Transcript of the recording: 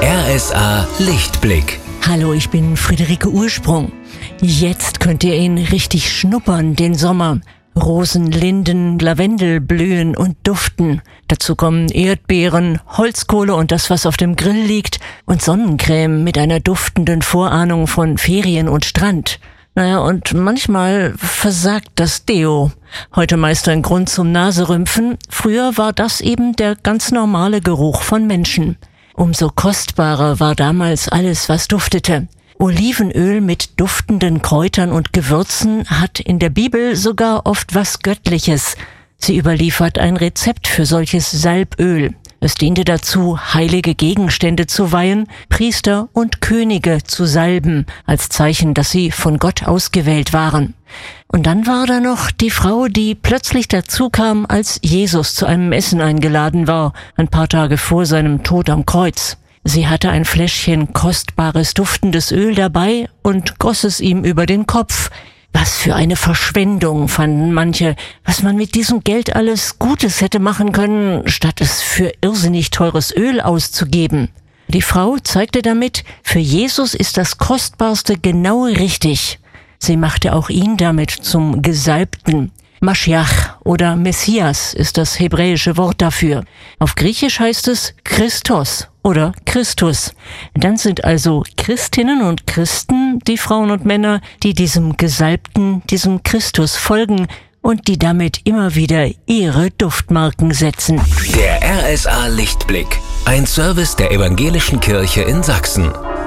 RSA Lichtblick. Hallo, ich bin Friederike Ursprung. Jetzt könnt ihr ihn richtig schnuppern, den Sommer. Rosen, Linden, Lavendel blühen und duften. Dazu kommen Erdbeeren, Holzkohle und das, was auf dem Grill liegt, und Sonnencreme mit einer duftenden Vorahnung von Ferien und Strand. Naja, und manchmal versagt das Deo. Heute meist ein Grund zum Naserümpfen. Früher war das eben der ganz normale Geruch von Menschen. Umso kostbarer war damals alles, was duftete. Olivenöl mit duftenden Kräutern und Gewürzen hat in der Bibel sogar oft was Göttliches. Sie überliefert ein Rezept für solches Salböl. Es diente dazu, heilige Gegenstände zu weihen, Priester und Könige zu salben, als Zeichen, dass sie von Gott ausgewählt waren. Und dann war da noch die Frau, die plötzlich dazu kam, als Jesus zu einem Essen eingeladen war, ein paar Tage vor seinem Tod am Kreuz. Sie hatte ein Fläschchen kostbares, duftendes Öl dabei und goss es ihm über den Kopf. Was für eine Verschwendung, fanden manche, was man mit diesem Geld alles Gutes hätte machen können, statt es für irrsinnig teures Öl auszugeben. Die Frau zeigte damit, für Jesus ist das Kostbarste genau richtig. Sie machte auch ihn damit zum Gesalbten. Maschiach oder Messias ist das hebräische Wort dafür. Auf Griechisch heißt es Christos oder Christus. Dann sind also Christinnen und Christen die Frauen und Männer, die diesem Gesalbten, diesem Christus folgen und die damit immer wieder ihre Duftmarken setzen. Der RSA Lichtblick. Ein Service der Evangelischen Kirche in Sachsen.